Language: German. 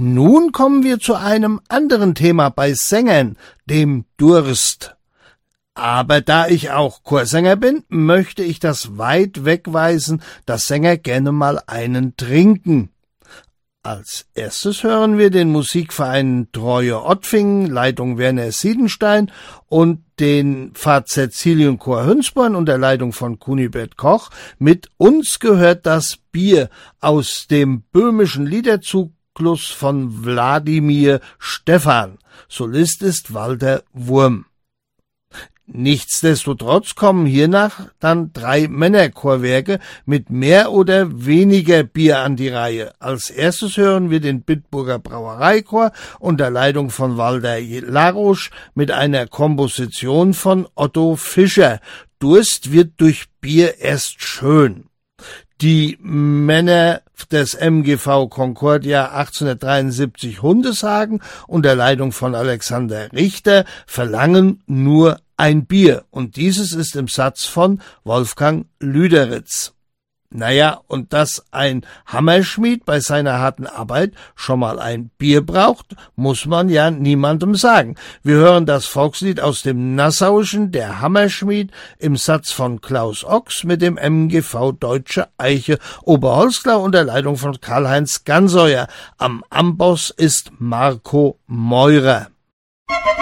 Nun kommen wir zu einem anderen Thema bei Sängern, dem Durst. Aber da ich auch Chorsänger bin, möchte ich das weit wegweisen, dass Sänger gerne mal einen trinken. Als erstes hören wir den Musikverein Treue Ottfingen, Leitung Werner Siedenstein, und den Pfarr-Cäcilienchor Hünsborn unter Leitung von Kunibert Koch mit Uns gehört das Bier aus dem böhmischen Liederzyklus von Wladimir Stephan. Solist ist Walter Wurm. Nichtsdestotrotz kommen hiernach dann 3 Männerchorwerke mit mehr oder weniger Bier an die Reihe. Als erstes hören wir den Bitburger Brauereichor unter Leitung von Walter Larosch mit einer Komposition von Otto Fischer. Durst wird durch Bier erst schön. Die Männer des MGV Concordia 1873 Hundeshagen unter Leitung von Alexander Richter verlangen nur ein Bier, und dieses ist im Satz von Wolfgang Lüderitz. Naja, und dass ein Hammerschmied bei seiner harten Arbeit schon mal ein Bier braucht, muss man ja niemandem sagen. Wir hören das Volkslied aus dem Nassauischen, der Hammerschmied, im Satz von Klaus Ochs mit dem MGV Deutsche Eiche Oberholzklau unter Leitung von Karl-Heinz Ganseuer. Am Amboss ist Marco Meurer.